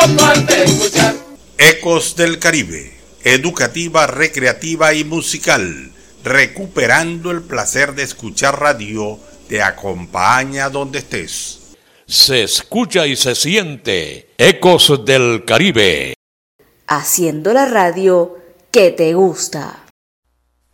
Ecos del Caribe, educativa, recreativa y musical, recuperando el placer de escuchar radio, te acompaña donde estés. Se escucha y se siente Ecos del Caribe. Haciendo la radio que te gusta.